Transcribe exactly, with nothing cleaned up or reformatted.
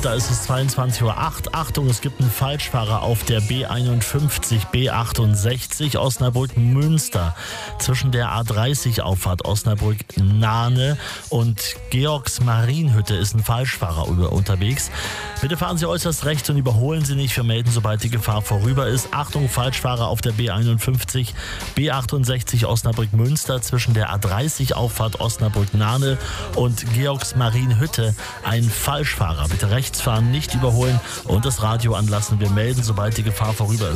und da ist es zweiundzwanzig Uhr acht. Achtung, es gibt einen Falschfahrer auf der B einundfünfzig, B achtundsechzig Osnabrück-Münster zwischen der A dreißig Auffahrt Osnabrück-Nahne und Georgs-Marienhütte ist ein Falschfahrer unterwegs. Bitte fahren Sie äußerst rechts und überholen Sie nicht. Wir melden, sobald die Gefahr vorüber ist. Achtung, Falschfahrer auf der B einundfünfzig, B achtundsechzig Osnabrück-Münster zwischen der A dreißig Auffahrt Osnabrück-Nahne und Georgs-Marienhütte. Ein Falschfahrer. Bitte rechts fahren, nicht überholen und das Radio anlassen. Wir melden, sobald die Gefahr vorüber ist.